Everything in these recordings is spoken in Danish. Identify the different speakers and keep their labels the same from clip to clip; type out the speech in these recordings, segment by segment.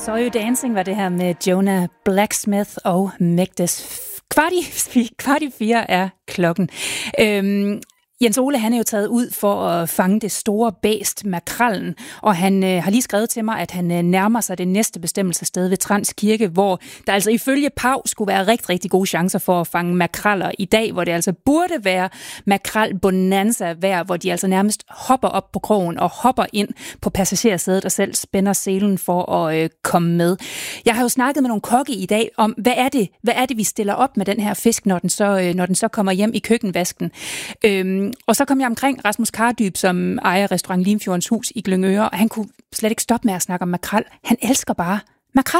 Speaker 1: Saw You Dancing var det her med Jonah Blacksmith og Megdes. Kvart i 4 er klokken. Jens Ole, han er jo taget ud for at fange det store bæst, makrallen, og han har lige skrevet til mig, at han nærmer sig det næste bestemmelsessted ved Trans Kirke, hvor der altså ifølge Pau skulle være rigtig, rigtig gode chancer for at fange makraller i dag, hvor det altså burde være makrel-bonanza vejr, hvor de altså nærmest hopper op på krogen og hopper ind på passagersædet og selv spænder selen for at komme med. Jeg har jo snakket med nogle kokke i dag om, hvad er det, vi stiller op med den her fisk, når den så kommer hjem i køkkenvasken. Og så kom jeg omkring Rasmus Kardyb, som ejer restaurant Limfjordens Hus i Glyngøre, og han kunne slet ikke stoppe med at snakke om makrel. Han elsker bare makrel.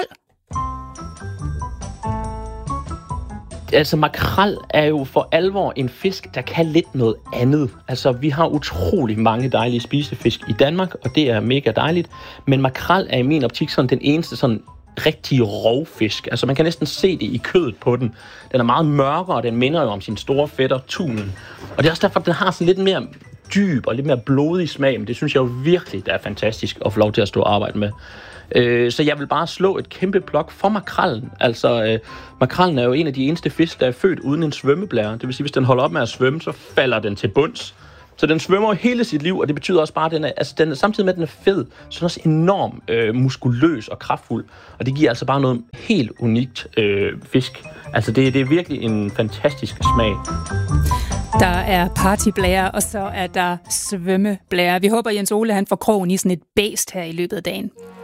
Speaker 2: Altså makrel er jo for alvor en fisk, der kan lidt noget andet. Altså vi har utrolig mange dejlige spisefisk i Danmark, og det er mega dejligt. Men makrel er i min optik sådan den eneste sådan rigtig rovfisk. Altså man kan næsten se det i kødet på den. Den er meget mørkere, og den minder jo om sin store fætter, tunen. Og det er også derfor, at den har sådan lidt mere dyb og lidt mere blodig smag. Men det synes jeg jo virkelig, der er fantastisk at få lov til at stå og arbejde med. Så jeg vil bare slå et kæmpe plok for makrallen. Altså makrallen er jo en af de eneste fisk, der er født uden en svømmeblære. Det vil sige, hvis den holder op med at svømme, så falder den til bunds. Så den svømmer hele sit liv, og det betyder også bare, at den er samtidig med, at den er fed, så den er også enormt muskuløs og kraftfuld. Og det giver altså bare noget helt unikt fisk. Altså det er virkelig en fantastisk smag.
Speaker 1: Der er partyblære, og så er der svømmeblære. Vi håber, Jens Ole han får krogen i sådan et bæst her i løbet af dagen.